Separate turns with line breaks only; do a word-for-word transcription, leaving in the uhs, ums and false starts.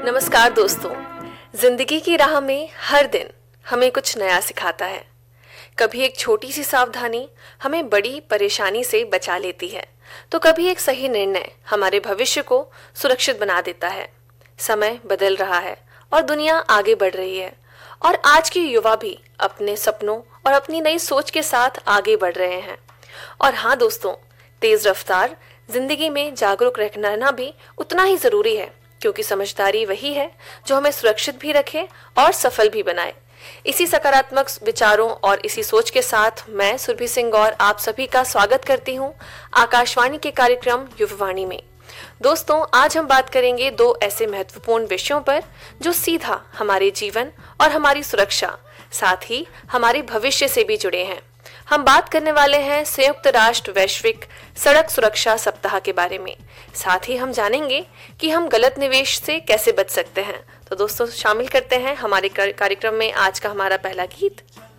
नमस्कार दोस्तों। जिंदगी की राह में हर दिन हमें कुछ नया सिखाता है। कभी एक छोटी सी सावधानी हमें बड़ी परेशानी से बचा लेती है, तो कभी एक सही निर्णय हमारे भविष्य को सुरक्षित बना देता है। समय बदल रहा है और दुनिया आगे बढ़ रही है, और आज के युवा भी अपने सपनों और अपनी नई सोच के साथ आगे बढ़ रहे हैं। और हाँ दोस्तों, तेज रफ्तार जिंदगी में जागरूक रहना भी उतना ही जरूरी है, क्योंकि समझदारी वही है जो हमें सुरक्षित भी रखे और सफल भी बनाए। इसी सकारात्मक विचारों और इसी सोच के साथ मैं सुरभि सिंह और आप सभी का स्वागत करती हूँ आकाशवाणी के कार्यक्रम युववाणी में। दोस्तों, आज हम बात करेंगे दो ऐसे महत्वपूर्ण विषयों पर जो सीधा हमारे जीवन और हमारी सुरक्षा, साथ ही हमारे भविष्य से भी जुड़े हैं। हम बात करने वाले हैं संयुक्त राष्ट्र वैश्विक सड़क सुरक्षा सप्ताह के बारे में। साथ ही हम जानेंगे कि हम गलत निवेश से कैसे बच सकते हैं। तो दोस्तों, शामिल करते हैं हमारे कार्यक्रम में आज का हमारा पहला गीत।